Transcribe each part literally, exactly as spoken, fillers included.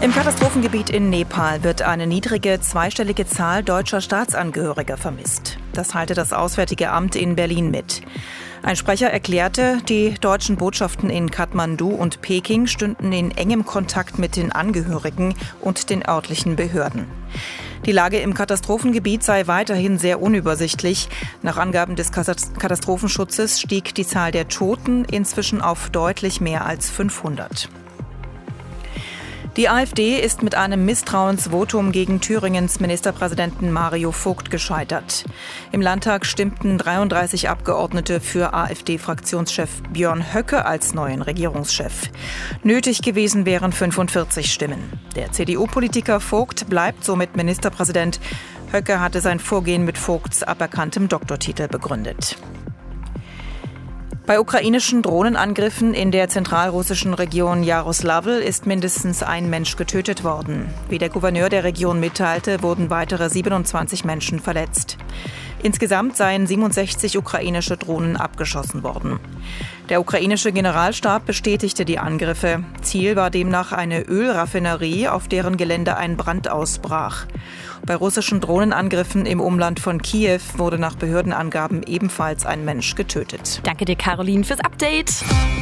Im Katastrophengebiet in Nepal wird eine niedrige zweistellige Zahl deutscher Staatsangehöriger vermisst. Das teilte das Auswärtige Amt in Berlin mit. Ein Sprecher erklärte, die deutschen Botschaften in Kathmandu und Peking stünden in engem Kontakt mit den Angehörigen und den örtlichen Behörden. Die Lage im Katastrophengebiet sei weiterhin sehr unübersichtlich. Nach Angaben des Katastrophenschutzes stieg die Zahl der Toten inzwischen auf deutlich mehr als fünfhundert. Die AfD ist mit einem Misstrauensvotum gegen Thüringens Ministerpräsidenten Mario Vogt gescheitert. Im Landtag stimmten dreiunddreißig Abgeordnete für AfD-Fraktionschef Björn Höcke als neuen Regierungschef. Nötig gewesen wären fünfundvierzig Stimmen. Der C D U-Politiker Vogt bleibt somit Ministerpräsident. Höcke hatte sein Vorgehen mit Vogts aberkanntem Doktortitel begründet. Bei ukrainischen Drohnenangriffen in der zentralrussischen Region Jaroslawl ist mindestens ein Mensch getötet worden. Wie der Gouverneur der Region mitteilte, wurden weitere siebenundzwanzig Menschen verletzt. Insgesamt seien siebenundsechzig ukrainische Drohnen abgeschossen worden. Der ukrainische Generalstab bestätigte die Angriffe. Ziel war demnach eine Ölraffinerie, auf deren Gelände ein Brand ausbrach. Bei russischen Drohnenangriffen im Umland von Kiew wurde nach Behördenangaben ebenfalls ein Mensch getötet. Danke dir, Caroline, fürs Update.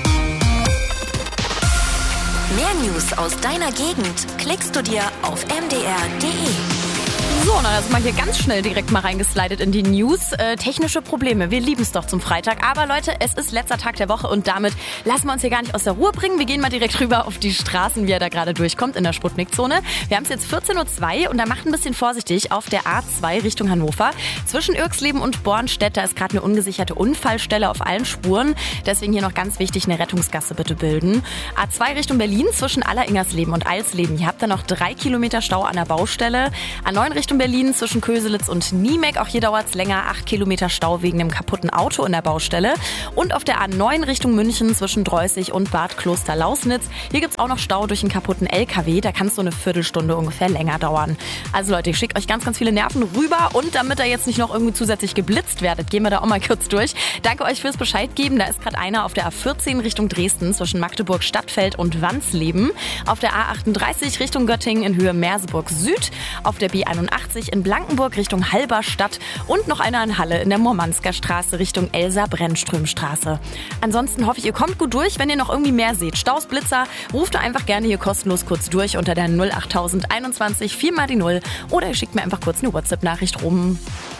Mehr News aus deiner Gegend klickst du dir auf m d r punkt d e. So, na, das ist mal hier ganz schnell direkt mal reingeslidet in die News. Äh, technische Probleme, wir lieben es doch zum Freitag. Aber Leute, es ist letzter Tag der Woche und damit lassen wir uns hier gar nicht aus der Ruhe bringen. Wir gehen mal direkt rüber auf die Straßen, wie er da gerade durchkommt in der Sputnik-Zone. Wir haben es jetzt vierzehn Uhr zwei und da macht ein bisschen vorsichtig auf der A zwei Richtung Hannover. Zwischen Irxleben und Bornstedt, da ist gerade eine ungesicherte Unfallstelle auf allen Spuren. Deswegen hier noch ganz wichtig, eine Rettungsgasse bitte bilden. A zwei Richtung Berlin zwischen Alleringersleben und Alsleben. Hier habt ihr noch drei Kilometer Stau an der Baustelle. A neun Richtung Berlin zwischen Köselitz und Niemek. Auch hier dauert es länger. acht Kilometer Stau wegen einem kaputten Auto in der Baustelle. Und auf der A neun Richtung München zwischen Dreußig und Bad Kloster-Lausnitz. Hier gibt es auch noch Stau durch einen kaputten L K W. Da kann es so eine Viertelstunde ungefähr länger dauern. Also Leute, ich schicke euch ganz, ganz viele Nerven rüber. Und damit ihr jetzt nicht noch irgendwie zusätzlich geblitzt werdet, gehen wir da auch mal kurz durch. Danke euch fürs Bescheid geben. Da ist gerade einer auf der A vierzehn Richtung Dresden zwischen Magdeburg Stadtfeld und Wansleben. Auf der A achtunddreißig Richtung Göttingen in Höhe Merseburg Süd. Auf der B einundachtzig in Blankenburg Richtung Halberstadt und noch einer in Halle in der Murmansker Straße Richtung Elsa-Brennström-Straße. Ansonsten hoffe ich, ihr kommt gut durch. Wenn ihr noch irgendwie mehr seht, Staus, Blitzer, ruft doch einfach gerne hier kostenlos kurz durch unter der null acht null null eins vier mal die null oder ihr schickt mir einfach kurz eine WhatsApp-Nachricht rum.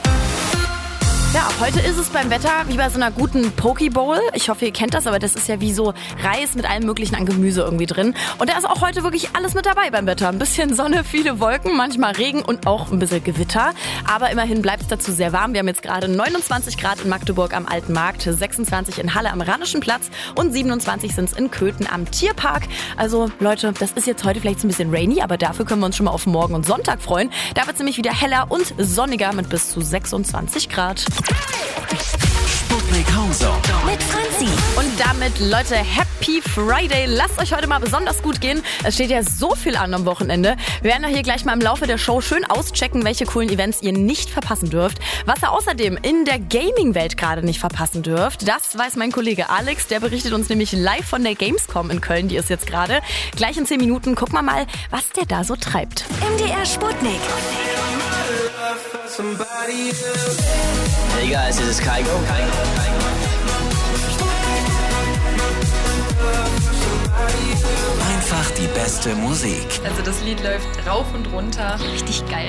Ja, heute ist es beim Wetter wie bei so einer guten Poke-Bowl. Ich hoffe, ihr kennt das, aber das ist ja wie so Reis mit allem möglichen an Gemüse irgendwie drin. Und da ist auch heute wirklich alles mit dabei beim Wetter. Ein bisschen Sonne, viele Wolken, manchmal Regen und auch ein bisschen Gewitter. Aber immerhin bleibt es dazu sehr warm. Wir haben jetzt gerade neunundzwanzig Grad in Magdeburg am Alten Markt, sechsundzwanzig in Halle am Rheinischen Platz und siebenundzwanzig sind es in Köthen am Tierpark. Also Leute, das ist jetzt heute vielleicht so ein bisschen rainy, aber dafür können wir uns schon mal auf morgen und Sonntag freuen. Da wird es nämlich wieder heller und sonniger mit bis zu sechsundzwanzig Grad. Sputnik Homezone mit Franzi. Und damit, Leute, Happy Friday. Lasst euch heute mal besonders gut gehen. Es steht ja so viel an am Wochenende. Wir werden doch hier gleich mal im Laufe der Show schön auschecken, welche coolen Events ihr nicht verpassen dürft. Was ihr außerdem in der Gaming-Welt gerade nicht verpassen dürft, das weiß mein Kollege Alex. Der berichtet uns nämlich live von der Gamescom in Köln. Die ist jetzt gerade. Gleich in zehn Minuten gucken wir mal, was der da so treibt. M D R Sputnik. Hey guys, this is Kygo. Einfach die beste Musik. Also das Lied läuft rauf und runter. Richtig geil.